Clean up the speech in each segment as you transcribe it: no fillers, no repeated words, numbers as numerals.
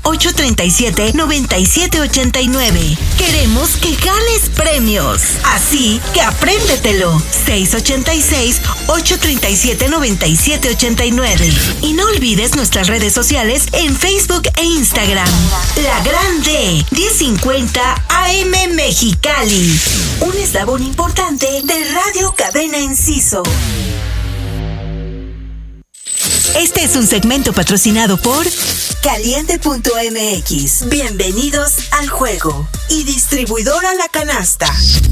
686-837-9789. Queremos que ganes premios. Así que apréndetelo. 686-837-9789. Y no olvides nuestras redes sociales en Facebook e Instagram. La Grande 1050 AM Mexicali. Un eslabón importante de Radio Cadena Enciso. Este es un segmento patrocinado por Caliente.mx. Bienvenidos al juego. Y distribuidora La Canasta.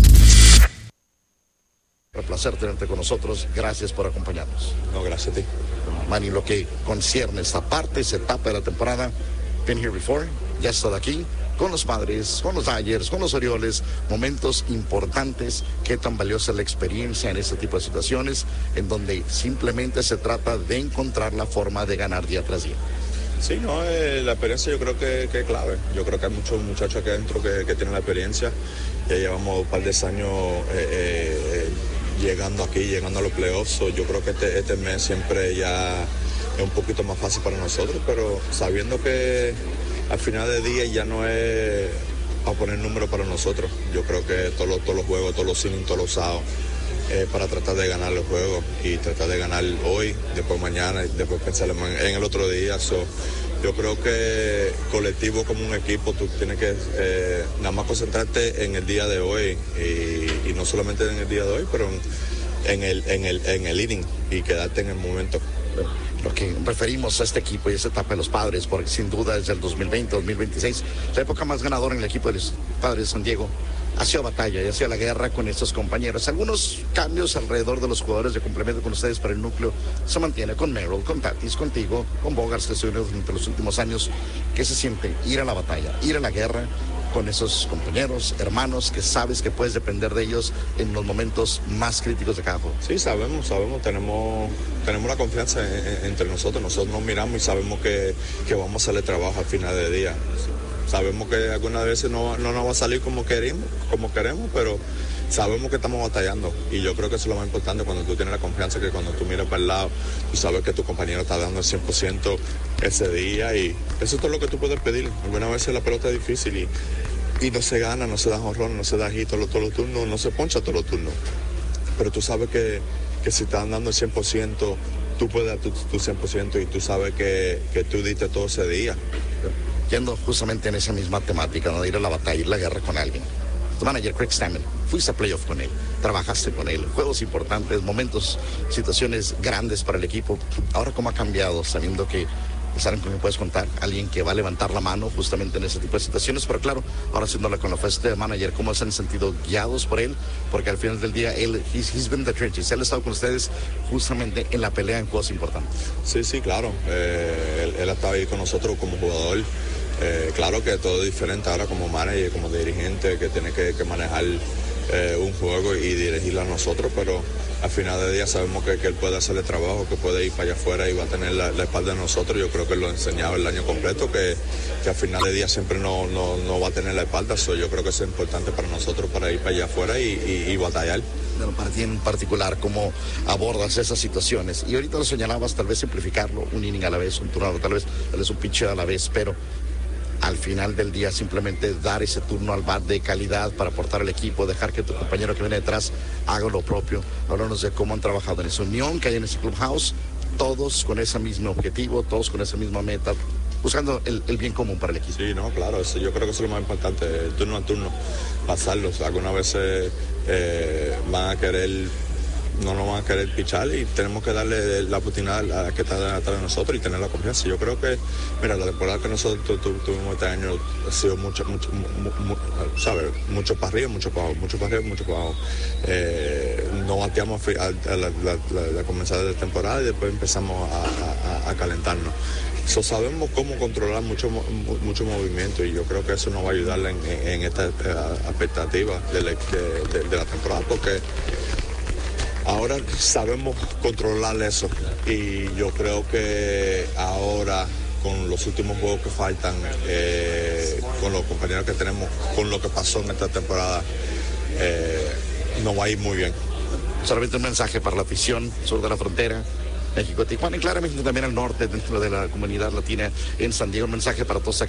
Un placer tenerte con nosotros. Gracias por acompañarnos. No, gracias a ti. Manny, lo que concierne esta parte, esa etapa de la temporada, been here before, ya he estado aquí, con los Padres, con los Dodgers, con los Orioles, momentos importantes. Qué tan valiosa es la experiencia en este tipo de situaciones, en donde simplemente se trata de encontrar la forma de ganar día tras día. Sí, no, la experiencia yo creo que es clave. Yo creo que hay muchos muchachos aquí adentro que tienen la experiencia. Ya llevamos un par de años llegando aquí, llegando a los playoffs. Yo creo que este mes siempre ya es un poquito más fácil para nosotros, pero sabiendo que al final del día ya no es a poner número para nosotros. Yo creo que todos los juegos, todos los innings, todos los sábados, para tratar de ganar los juegos y tratar de ganar hoy, después mañana y después pensar en el otro día. Yo creo que colectivo como un equipo tú tienes que nada más concentrarte en el día de hoy y no solamente en el día de hoy, pero en el inning y quedarte en el momento. Lo que referimos a este equipo y a esta etapa de los Padres, porque sin duda desde el 2020-2026, la época más ganadora en el equipo de los Padres de San Diego, ha sido batalla y ha sido la guerra con estos compañeros. Algunos cambios alrededor de los jugadores de complemento con ustedes, pero el núcleo se mantiene con Merrill, con Tatis, contigo, con Bogaerts, que estuvieron durante los últimos años. ¿Qué se siente? Ir a la batalla, ir a la guerra con esos compañeros, hermanos, que sabes que puedes depender de ellos en los momentos más críticos de cada juego. Sí, sabemos, tenemos la confianza entre nosotros nos miramos y sabemos que vamos a hacerle trabajo al final del día. Sabemos que algunas veces no nos va a salir como queremos, pero sabemos que estamos batallando y yo creo que eso es lo más importante cuando tú tienes la confianza, que cuando tú miras para el lado, tú sabes que tu compañero está dando el 100% ese día y eso es todo lo que tú puedes pedir. Algunas veces la pelota es difícil y no se gana, no se da jonrón, no se da hit todos los turnos, no se poncha todos los turnos, pero tú sabes que si están dando el 100%, tú puedes dar tu 100% y tú sabes que tú diste todo ese día. Yendo justamente en esa misma temática, ¿no? De ir a la batalla, ir a la guerra con alguien. Tu manager, Craig Stammen, fuiste a playoff con él, trabajaste con él, juegos importantes, momentos, situaciones grandes para el equipo. Ahora, ¿cómo ha cambiado? Sabiendo que saben con quién puedes contar, alguien que va a levantar la mano justamente en ese tipo de situaciones, pero claro, ahora haciéndola con la fuerza de manager, ¿cómo se han sentido guiados por él? Porque al final del día, he's been the trenches, él ha estado con ustedes justamente en la pelea en juegos importantes. Sí, claro, él ha estado ahí con nosotros como jugador. Claro que todo es diferente ahora como manager, como dirigente, que tiene que manejar un juego y dirigirlo a nosotros, pero al final del día sabemos que él puede hacer el trabajo, que puede ir para allá afuera y va a tener la espalda de nosotros. Yo creo que lo he enseñado el año completo, que al final del día siempre no va a tener la espalda. Yo creo que eso es importante para nosotros, para ir para allá afuera y batallar. Bueno, para ti en particular, ¿cómo abordas esas situaciones? Y ahorita lo señalabas, tal vez simplificarlo, un inning a la vez, un turno, tal vez un pitch a la vez, pero al final del día simplemente dar ese turno al bat de calidad para aportar al equipo, dejar que tu compañero que viene detrás haga lo propio. Háblanos de cómo han trabajado en esa unión que hay en ese clubhouse, todos con ese mismo objetivo, todos con esa misma meta, buscando el bien común para el equipo. Sí, no, claro, yo creo que eso es lo más importante, turno a turno, pasarlos. Algunas veces no nos van a querer pichar y tenemos que darle la oportunidad a la que está detrás de nosotros y tener la confianza. Yo creo que, mira, la temporada que nosotros tuvimos este año ha sido mucho para arriba, mucho para abajo. No bateamos a la comenzada de temporada y después empezamos a calentarnos. Sabemos cómo controlar mucho movimiento y yo creo que eso nos va a ayudar en esta expectativa de la temporada, porque ahora sabemos controlar eso y yo creo que ahora con los últimos juegos que faltan, con los compañeros que tenemos, con lo que pasó en esta temporada, nos va a ir muy bien. Solamente un mensaje para la afición sur de la frontera, México, Tijuana y claramente también al norte dentro de la comunidad latina en San Diego, un mensaje para todos aquellos